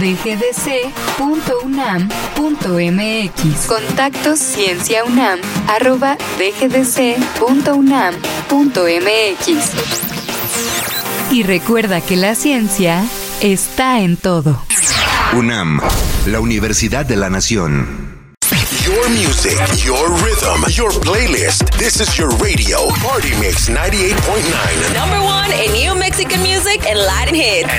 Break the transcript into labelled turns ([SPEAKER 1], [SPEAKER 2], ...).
[SPEAKER 1] dgdc.unam.mx. Contactos cienciaunam@dgdc.unam.mx. Y recuerda que la ciencia está en todo.
[SPEAKER 2] UNAM, la Universidad de la Nación.
[SPEAKER 3] Your music, your rhythm, your playlist. This is your radio, Party Mix 98.9.
[SPEAKER 4] Number one in new Mexican music and Latin hits.